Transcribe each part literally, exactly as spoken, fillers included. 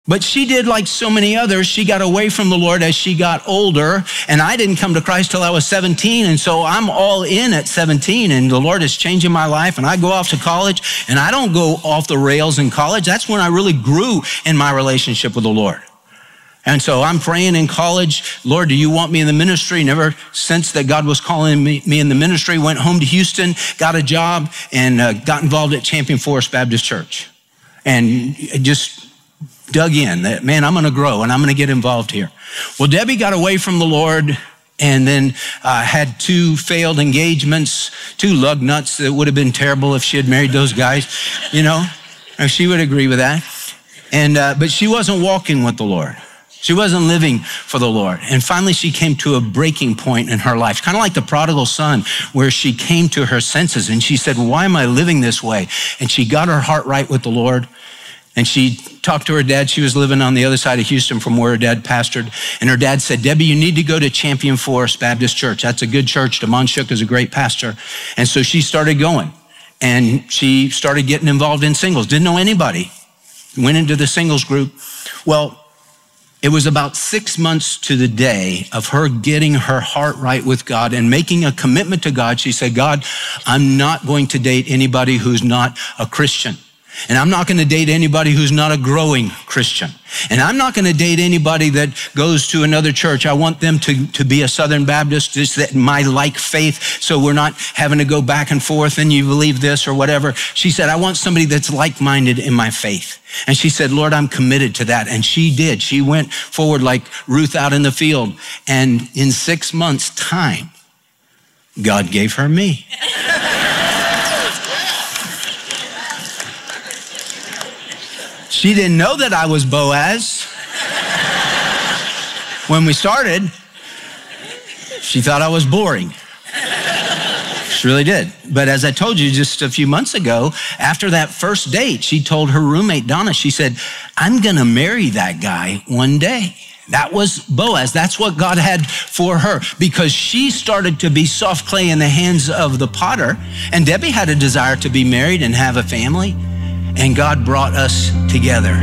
But she did like so many others. She got away from the Lord as she got older. And I didn't come to Christ till I was seventeen. And so I'm all in at seventeen. And the Lord is changing my life. And I go off to college. And I don't go off the rails in college. That's when I really grew in my relationship with the Lord. And so I'm praying in college, Lord, do you want me in the ministry? Never sensed that God was calling me, me in the ministry. Went home to Houston, got a job, and uh, got involved at Champion Forest Baptist Church. And just dug in that, man, I'm going to grow and I'm going to get involved here. Well, Debbie got away from the Lord and then uh, had two failed engagements, two lug nuts that would have been terrible if she had married those guys, you know, and she would agree with that. And, uh, but she wasn't walking with the Lord. She wasn't living for the Lord. And finally, she came to a breaking point in her life, kind of like the prodigal son, where she came to her senses and she said, why am I living this way? And she got her heart right with the Lord. And she talked to her dad. She was living on the other side of Houston from where her dad pastored. And her dad said, Debbie, you need to go to Champion Forest Baptist Church. That's a good church. Damon Shook is a great pastor. And so she started going. And she started getting involved in singles. Didn't know anybody. Went into the singles group. Well, it was about six months to the day of her getting her heart right with God and making a commitment to God. She said, God, I'm not going to date anybody who's not a Christian. And I'm not going to date anybody who's not a growing Christian. And I'm not going to date anybody that goes to another church. I want them to, to be a Southern Baptist, just that my like faith, so we're not having to go back and forth and you believe this or whatever. She said, I want somebody that's like-minded in my faith. And she said, Lord, I'm committed to that. And she did. She went forward like Ruth out in the field. And in six months' time, God gave her me. She didn't know that I was Boaz. When we started, she thought I was boring. She really did. But as I told you just a few months ago, after that first date, she told her roommate, Donna, she said, I'm going to marry that guy one day. That was Boaz. That's what God had for her, because she started to be soft clay in the hands of the potter. And Debbie had a desire to be married and have a family. And God brought us together.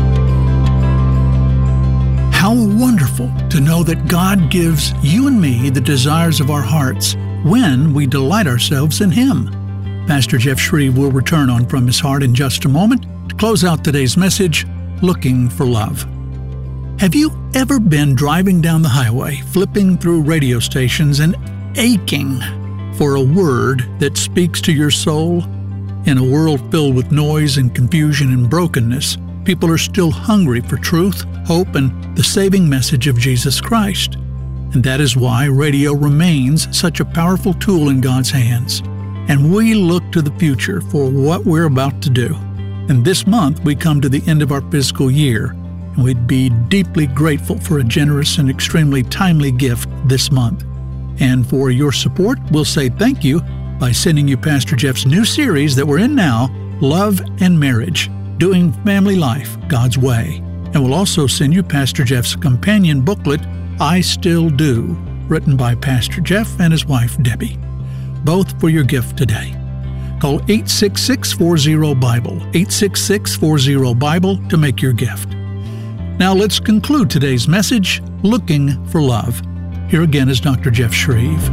How wonderful to know that God gives you and me the desires of our hearts when we delight ourselves in Him. Pastor Jeff Shreve will return on From His Heart in just a moment to close out today's message, Looking for Love. Have you ever been driving down the highway, flipping through radio stations and aching for a word that speaks to your soul? In a world filled with noise and confusion and brokenness, people are still hungry for truth, hope, and the saving message of Jesus Christ. And that is why radio remains such a powerful tool in God's hands. And we look to the future for what we're about to do. And this month, we come to the end of our fiscal year, and we'd be deeply grateful for a generous and extremely timely gift this month. And for your support, we'll say thank you by sending you Pastor Jeff's new series that we're in now, Love and Marriage, Doing Family Life God's Way. And we'll also send you Pastor Jeff's companion booklet, I Still Do, written by Pastor Jeff and his wife, Debbie. Both for your gift today. Call eight six six, four zero, BIBLE, eight six six, four zero, BIBLE to make your gift. Now let's conclude today's message, Looking for Love. Here again is Doctor Jeff Shreve.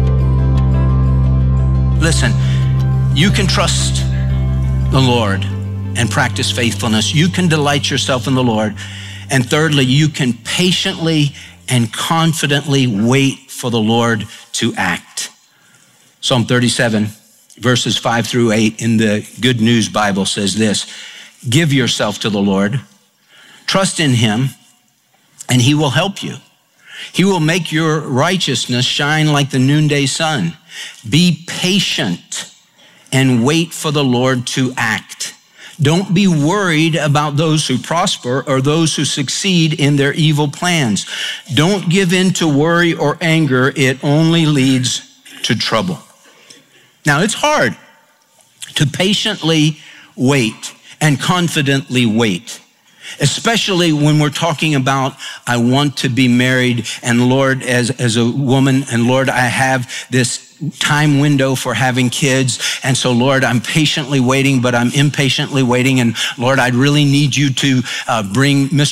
Listen, you can trust the Lord and practice faithfulness. You can delight yourself in the Lord. And thirdly, you can patiently and confidently wait for the Lord to act. Psalm thirty-seven, verses five through eight in the Good News Bible says this, give yourself to the Lord, trust in Him, and He will help you. He will make your righteousness shine like the noonday sun. Be patient and wait for the Lord to act. Don't be worried about those who prosper or those who succeed in their evil plans. Don't give in to worry or anger. It only leads to trouble. Now, it's hard to patiently wait and confidently wait, especially when we're talking about, I want to be married, and Lord, as, as a woman, and Lord, I have this time window for having kids. And so, Lord, I'm patiently waiting, but I'm impatiently waiting. And Lord, I really need you to uh, bring Mister